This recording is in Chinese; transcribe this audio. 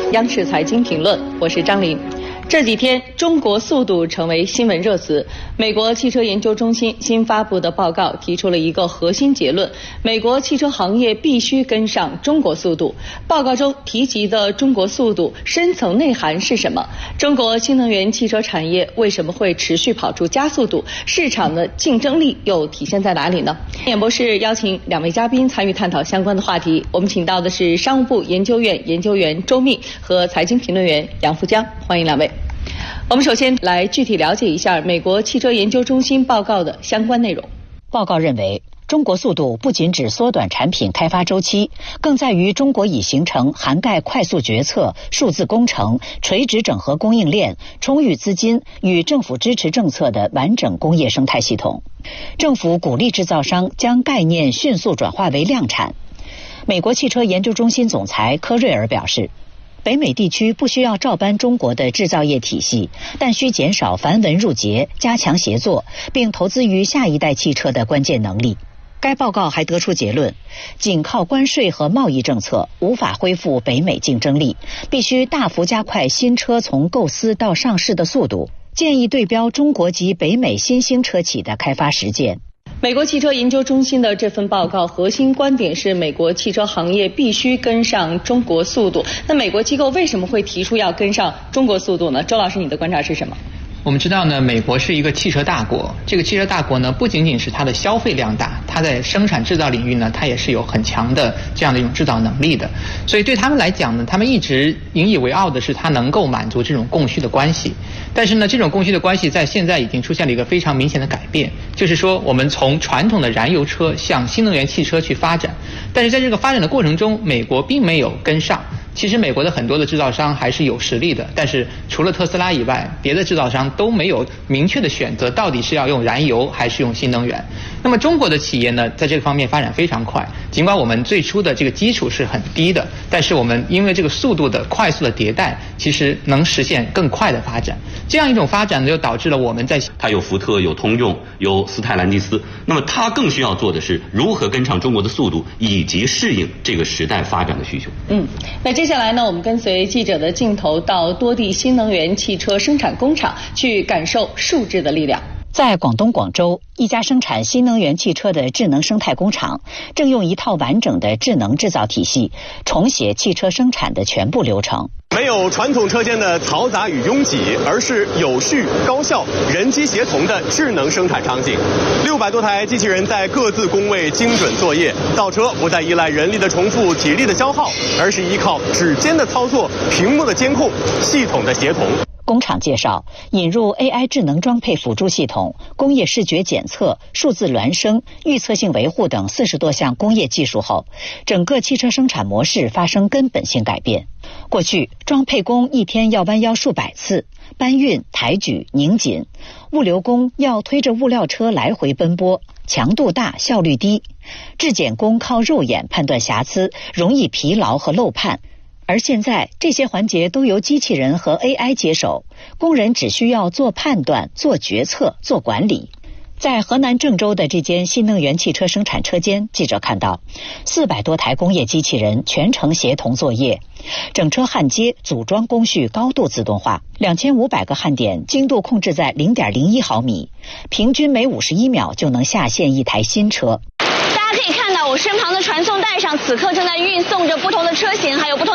央视财经评论，我是张琳。这几天，中国速度成为新闻热词。美国汽车研究中心新发布的报告提出了一个核心结论：美国汽车行业必须跟上中国速度。报告中提及的中国速度深层内涵是什么？中国新能源汽车产业为什么会持续跑出加速度？市场的竞争力又体现在哪里呢？演播室邀请两位嘉宾参与探讨相关的话题。我们请到的是商务部研究院研究员周密和财经评论员杨福江，欢迎两位。我们首先来具体了解一下美国汽车研究中心报告的相关内容。 报告认为，中国速度不仅只缩短产品开发周期，更在于中国已形成涵盖快速决策、数字工程、垂直整合供应链、充裕资金与政府支持政策的完整工业生态系统。政府鼓励制造商将概念迅速转化为量产。美国汽车研究中心总裁科瑞尔表示，北美地区不需要照搬中国的制造业体系，但需减少繁文缛节，加强协作，并投资于下一代汽车的关键能力。该报告还得出结论，仅靠关税和贸易政策无法恢复北美竞争力，必须大幅加快新车从构思到上市的速度，建议对标中国及北美新兴车企的开发实践。 美国汽车研究中心的这份报告核心观点是，美国汽车行业必须跟上中国速度。那美国机构为什么会提出要跟上中国速度呢？周老师，你的观察是什么？ 我们知道呢，美国是一个汽车大国。这个汽车大国呢，不仅仅是它的消费量大，它在生产制造领域呢，它也是有很强的这样的一种制造能力的。所以对他们来讲呢，他们一直引以为傲的是它能够满足这种供需的关系。但是呢，这种供需的关系在现在已经出现了一个非常明显的改变，就是说我们从传统的燃油车向新能源汽车去发展，但是在这个发展的过程中，美国并没有跟上。其实美国的很多的制造商还是有实力的，但是除了特斯拉以外，别的制造商都没有明确的选择到底是要用燃油还是用新能源。那么中国的企业呢，在这个方面发展非常快，尽管我们最初的这个基础是很低的，但是我们因为这个速度的快速的迭代，其实能实现更快的发展。这样一种发展呢，就导致了我们在它有福特、有通用、有斯泰兰蒂斯，那么它更需要做的是如何跟上中国的速度，以及适应这个时代发展的需求。 那接下来呢，我们跟随记者的镜头到多地新能源汽车生产工厂去感受数字的力量。 在广东广州，一家生产新能源汽车的智能生态工厂正用一套完整的智能制造体系重写汽车生产的全部流程。 没有传统车间的嘈杂与拥挤，而是有序、高效、人机协同的智能生产场景。600多台机器人在各自工位精准作业，造车不再依赖人力的重复、体力的消耗，而是依靠指尖的操作、屏幕的监控、系统的协同。 工厂介绍，引入 AI 智能装配辅助系统、工业视觉检测、数字孪生、预测性维护等40多项工业技术后，整个汽车生产模式发生根本性改变。过去，装配工一天要弯腰数百次，搬运、抬举、拧紧；物流工要推着物料车来回奔波，强度大，效率低；质检工靠肉眼判断瑕疵，容易疲劳和漏判。而现在，这些环节都由机器人和 AI 接手，工人只需要做判断、做决策、做管理。在河南郑州的这间新能源汽车生产车间，记者看到400多台工业机器人全程协同作业，整车焊接、组装工序高度自动化，2500个焊点精度控制在 0.01 毫米，平均每51秒就能下线一台新车。 大家可以看到我身旁的传送带上，此刻正在运送着不同的车型，还有不同